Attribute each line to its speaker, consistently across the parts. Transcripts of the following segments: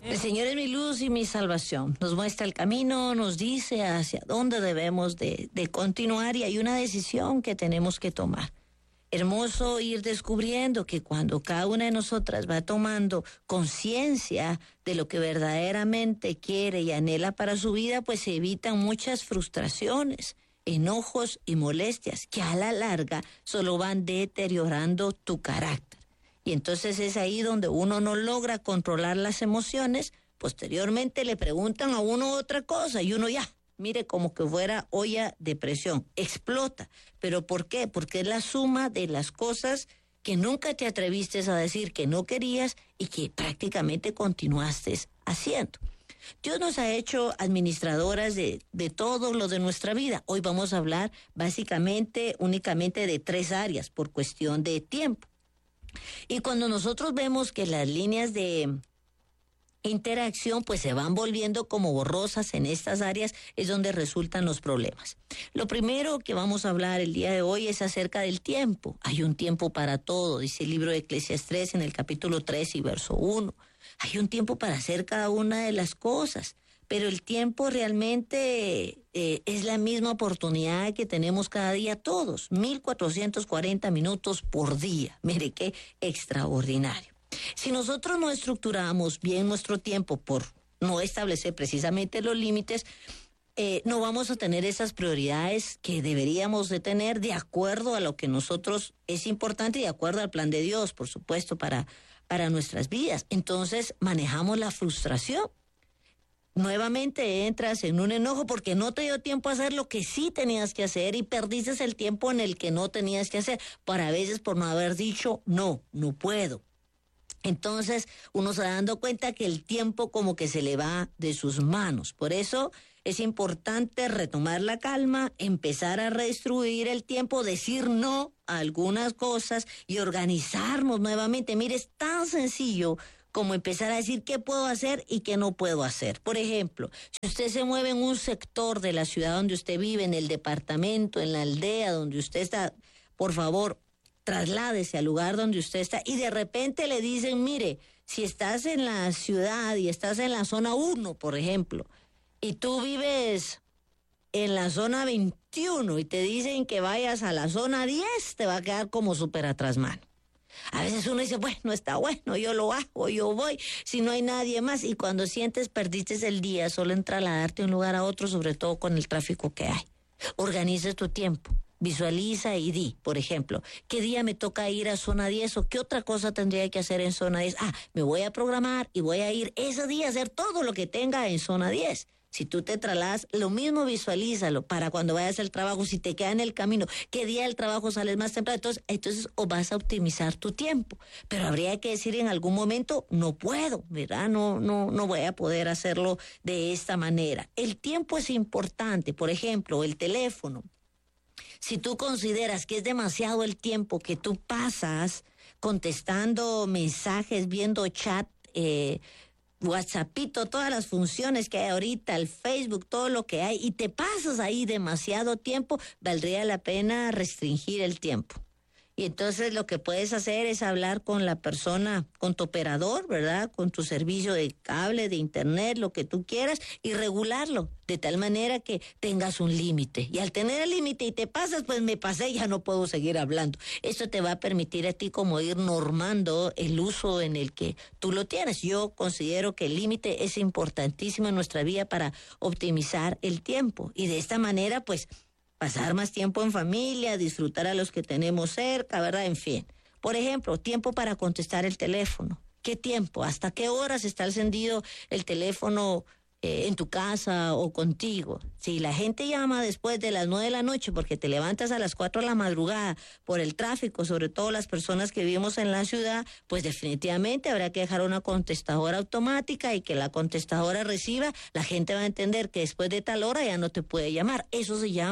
Speaker 1: El Señor es mi luz y mi salvación. Nos muestra el camino, nos dice hacia dónde debemos de continuar y hay una decisión que tenemos que tomar. Hermoso ir descubriendo que cuando cada una de nosotras va tomando conciencia de lo que verdaderamente quiere y anhela para su vida, pues se evitan muchas frustraciones, enojos y molestias que a la larga solo van deteriorando tu carácter. Y entonces es ahí donde uno no logra controlar las emociones. Posteriormente le preguntan a uno otra cosa y uno ya, mire, como que fuera olla de presión, explota. ¿Pero por qué? Porque es la suma de las cosas que nunca te atreviste a decir que no querías y que prácticamente continuaste haciendo. Dios nos ha hecho administradoras de todo lo de nuestra vida. Hoy vamos a hablar básicamente, únicamente de 3 áreas por cuestión de tiempo. Y cuando nosotros vemos que las líneas de interacción pues se van volviendo como borrosas en estas áreas, es donde resultan los problemas. Lo primero que vamos a hablar el día de hoy es acerca del tiempo. Hay un tiempo para todo, dice el libro de Eclesiastés en el capítulo 3 y verso 1. Hay un tiempo para hacer cada una de las cosas, pero el tiempo realmente es la misma oportunidad que tenemos cada día todos, 1440 minutos por día. Mire qué extraordinario. Si nosotros no estructuramos bien nuestro tiempo por no establecer precisamente los límites, no vamos a tener esas prioridades que deberíamos de tener de acuerdo a lo que nosotros es importante y de acuerdo al plan de Dios, por supuesto, para nuestras vidas. Entonces manejamos la frustración. Nuevamente entras en un enojo porque no te dio tiempo a hacer lo que sí tenías que hacer y perdiste el tiempo en el que no tenías que hacer, a veces por no haber dicho no puedo. Entonces uno se va dando cuenta que el tiempo como que se le va de sus manos. Por eso es importante retomar la calma, empezar a redistribuir el tiempo, decir no a algunas cosas y organizarnos nuevamente. Mire, es tan sencillo como empezar a decir qué puedo hacer y qué no puedo hacer. Por ejemplo, si usted se mueve en un sector de la ciudad donde usted vive, en el departamento, en la aldea donde usted está, por favor, trasládese al lugar donde usted está y de repente le dicen, mire, si estás en la ciudad y estás en la zona 1, por ejemplo, y tú vives en la zona 21 y te dicen que vayas a la zona 10, te va a quedar como súper atrás mano. A veces uno dice, bueno, está bueno, yo lo hago, yo voy, si no hay nadie más. Y cuando sientes perdiste el día solo en trasladarte de un lugar a otro, sobre todo con el tráfico que hay. Organiza tu tiempo, visualiza y di, por ejemplo, ¿qué día me toca ir a zona 10 o qué otra cosa tendría que hacer en zona 10? Me voy a programar y voy a ir ese día a hacer todo lo que tenga en zona 10. Si tú te trasladas, lo mismo visualízalo para cuando vayas al trabajo, si te queda en el camino, qué día del trabajo sales más temprano, entonces o vas a optimizar tu tiempo. Pero habría que decir en algún momento, no puedo, ¿verdad? No voy a poder hacerlo de esta manera. El tiempo es importante, por ejemplo, el teléfono. Si tú consideras que es demasiado el tiempo que tú pasas contestando mensajes, viendo chat, WhatsAppito, todas las funciones que hay ahorita, el Facebook, todo lo que hay, y te pasas ahí demasiado tiempo, valdría la pena restringir el tiempo. Y entonces lo que puedes hacer es hablar con la persona, con tu operador, ¿verdad? Con tu servicio de cable, de internet, lo que tú quieras, y regularlo de tal manera que tengas un límite. Y al tener el límite y te pasas, pues me pasé, ya no puedo seguir hablando. Esto te va a permitir a ti como ir normando el uso en el que tú lo tienes. Yo considero que el límite es importantísimo en nuestra vida para optimizar el tiempo. Y de esta manera, pues, pasar más tiempo en familia, disfrutar a los que tenemos cerca, ¿verdad? En fin. Por ejemplo, tiempo para contestar el teléfono. ¿Qué tiempo? ¿Hasta qué horas está encendido el teléfono en tu casa o contigo? Si la gente llama después de las 9 de la noche porque te levantas a las 4 de la madrugada por el tráfico, sobre todo las personas que vivimos en la ciudad, pues definitivamente habrá que dejar una contestadora automática y que la contestadora reciba. La gente va a entender que después de tal hora ya no te puede llamar. Eso se llama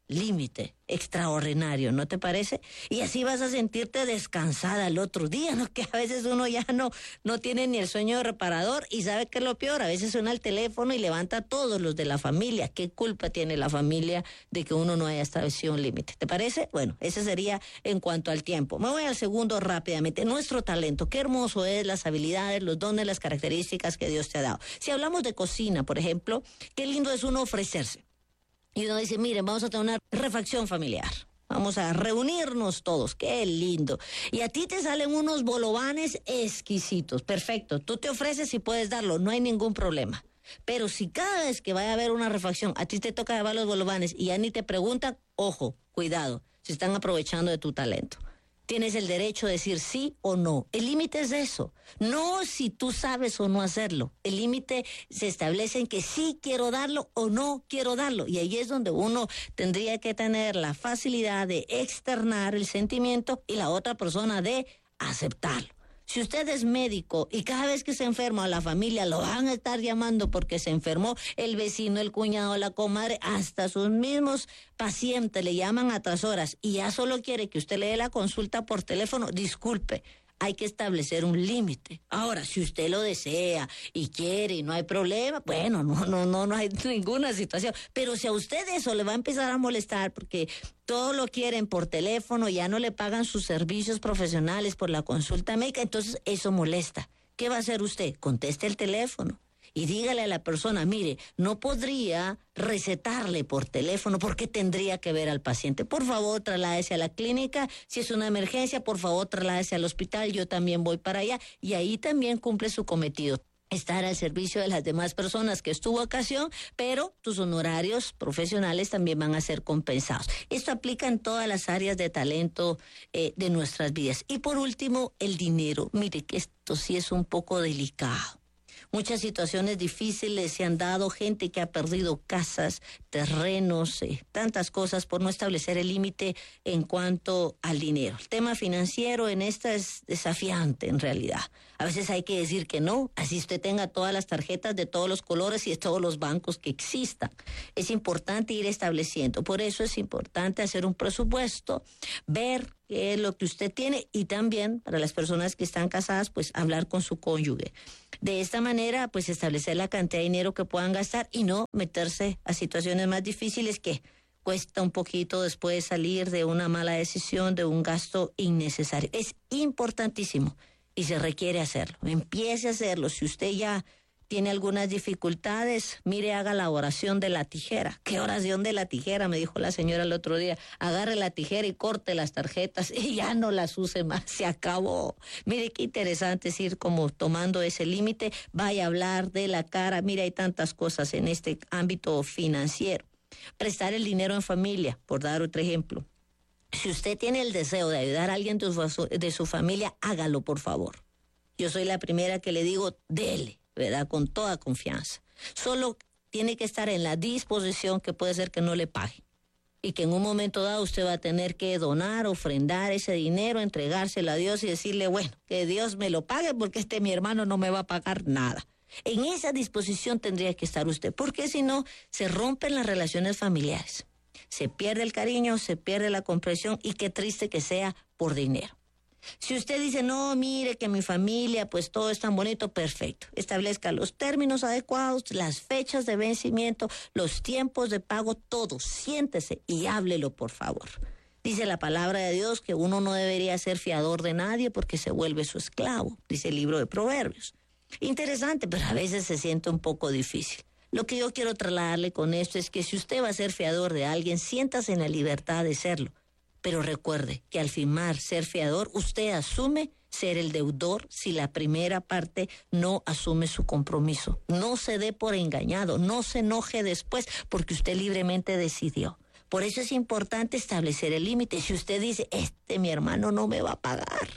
Speaker 1: límite extraordinario, ¿no te parece? Y así vas a sentirte descansada el otro día, ¿no? Que a veces uno ya no tiene ni el sueño reparador y sabe que es lo peor, a veces suena el teléfono y levanta a todos los de la familia. ¿Qué culpa tiene la familia de que uno no haya establecido un límite? ¿Te parece? Bueno, ese sería en cuanto al tiempo. Me voy al segundo rápidamente. Nuestro talento, qué hermoso es las habilidades, los dones, las características que Dios te ha dado. Si hablamos de cocina, por ejemplo, qué lindo es uno ofrecerse. Y uno dice, miren, vamos a tener una refacción familiar. Vamos a reunirnos todos, qué lindo. Y a ti te salen unos bolovanes exquisitos, perfecto. Tú te ofreces y puedes darlo, no hay ningún problema. Pero si cada vez que vaya a haber una refacción, a ti te toca llevar los bolovanes y ya ni te preguntan, ojo, cuidado, se están aprovechando de tu talento. Tienes el derecho de decir sí o no. El límite es eso. No si tú sabes o no hacerlo. El límite se establece en que sí quiero darlo o no quiero darlo. Y ahí es donde uno tendría que tener la facilidad de externar el sentimiento y la otra persona de aceptarlo. Si usted es médico y cada vez que se enferma a la familia lo van a estar llamando porque se enfermó el vecino, el cuñado, la comadre, hasta sus mismos pacientes le llaman a otras horas y ya solo quiere que usted le dé la consulta por teléfono, disculpe. Hay que establecer un límite. Ahora, si usted lo desea y quiere y no hay problema, bueno, no hay ninguna situación. Pero si a usted eso le va a empezar a molestar porque todo lo quieren por teléfono, ya no le pagan sus servicios profesionales por la consulta médica, entonces eso molesta. ¿Qué va a hacer usted? Conteste el teléfono. Y dígale a la persona, mire, no podría recetarle por teléfono porque tendría que ver al paciente. Por favor, trasládese a la clínica. Si es una emergencia, por favor, trasládese al hospital. Yo también voy para allá. Y ahí también cumple su cometido. Estar al servicio de las demás personas que es tu vocación, pero tus honorarios profesionales también van a ser compensados. Esto aplica en todas las áreas de talento de nuestras vidas. Y por último, el dinero. Mire que esto sí es un poco delicado. Muchas situaciones difíciles se han dado, gente que ha perdido casas, terrenos, tantas cosas por no establecer el límite en cuanto al dinero. El tema financiero en esta es desafiante en realidad. A veces hay que decir que no, así usted tenga todas las tarjetas de todos los colores y de todos los bancos que existan. Es importante ir estableciendo, por eso es importante hacer un presupuesto, ver qué es lo que usted tiene y también para las personas que están casadas, pues hablar con su cónyuge. De esta manera, pues establecer la cantidad de dinero que puedan gastar y no meterse a situaciones más difíciles que cuesta un poquito después salir de una mala decisión, de un gasto innecesario. Es importantísimo y se requiere hacerlo. Empiece a hacerlo. Si usted ya tiene algunas dificultades, mire, haga la oración de la tijera. ¿Qué oración de la tijera? Me dijo la señora el otro día. Agarre la tijera y corte las tarjetas y ya no las use más, se acabó. Mire qué interesante es ir como tomando ese límite. Vaya a hablar de la cara. Mire, hay tantas cosas en este ámbito financiero. Prestar el dinero en familia, por dar otro ejemplo. Si usted tiene el deseo de ayudar a alguien de su familia, hágalo, por favor. Yo soy la primera que le digo, dele, ¿verdad? Con toda confianza. Solo tiene que estar en la disposición que puede ser que no le pague. Y que en un momento dado usted va a tener que donar, ofrendar ese dinero, entregárselo a Dios y decirle, bueno, que Dios me lo pague porque mi hermano no me va a pagar nada. En esa disposición tendría que estar usted, porque si no, se rompen las relaciones familiares. Se pierde el cariño, se pierde la comprensión y qué triste que sea por dinero. Si usted dice, no, mire que mi familia, pues todo es tan bonito, perfecto. Establezca los términos adecuados, las fechas de vencimiento, los tiempos de pago, todo. Siéntese y háblelo, por favor. Dice la palabra de Dios que uno no debería ser fiador de nadie porque se vuelve su esclavo, dice el libro de Proverbios. Interesante, pero a veces se siente un poco difícil. Lo que yo quiero trasladarle con esto es que si usted va a ser fiador de alguien, siéntase en la libertad de serlo. Pero recuerde que al firmar ser fiador, usted asume ser el deudor si la primera parte no asume su compromiso. No se dé por engañado, no se enoje después porque usted libremente decidió. Por eso es importante establecer el límite. Si usted dice, mi hermano no me va a pagar,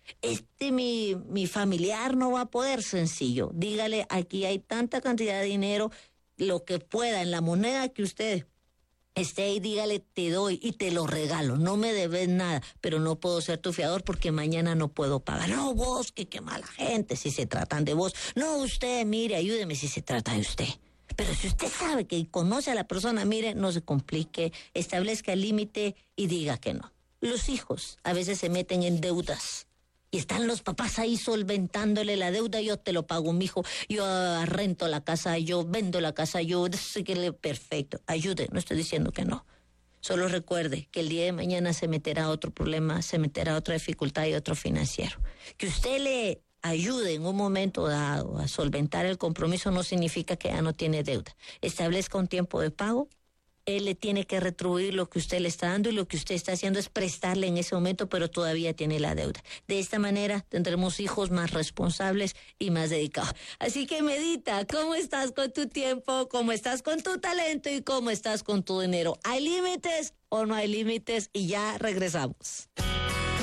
Speaker 1: mi familiar no va a poder, sencillo. Dígale, aquí hay tanta cantidad de dinero, lo que pueda, en la moneda que usted esté ahí, dígale, te doy y te lo regalo, no me debes nada, pero no puedo ser tu fiador porque mañana no puedo pagar. No, vos, que qué mala gente si se tratan de vos. No, usted, mire, ayúdeme si se trata de usted. Pero si usted sabe que conoce a la persona, mire, no se complique, establezca el límite y diga que no. Los hijos a veces se meten en deudas. Y están los papás ahí solventándole la deuda. Yo te lo pago, mijo. Yo rento la casa, yo vendo la casa, yo... Perfecto, ayude, no estoy diciendo que no. Solo recuerde que el día de mañana se meterá otro problema, se meterá otra dificultad y otro financiero. Que usted le ayude en un momento dado a solventar el compromiso no significa que ya no tiene deuda. Establezca un tiempo de pago. Él le tiene que retribuir lo que usted le está dando y lo que usted está haciendo es prestarle en ese momento, pero todavía tiene la deuda. De esta manera tendremos hijos más responsables y más dedicados. Así que medita, ¿cómo estás con tu tiempo? ¿Cómo estás con tu talento? ¿Y cómo estás con tu dinero? ¿Hay límites o no hay límites? Y ya regresamos.